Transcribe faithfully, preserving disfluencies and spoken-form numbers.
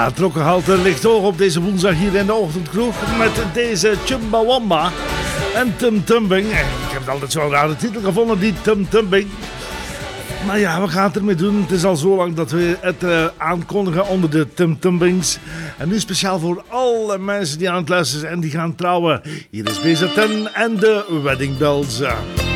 Het trokkenhalte ligt hoog op deze woensdag hier in de ochtendkroeg met deze Chumbawamba en Tum Tumbing. Ik heb het altijd zo'n rare titel gevonden, die Tum Tumbing. Maar ja, we gaan het ermee doen. Het is al zo lang dat we het uh, aankondigen onder de Tum Tumbings. En nu speciaal voor alle mensen die aan het luisteren zijn en die gaan trouwen. Hier is B Z N en de Wedding Bells.